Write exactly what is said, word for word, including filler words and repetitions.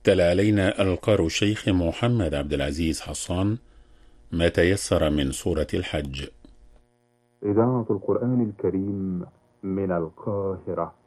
تلا علينا القارئ الشيخ محمد عبد العزيز حصان ما تيسر من سورة الحج. إذاعة القرآن الكريم من القاهرة.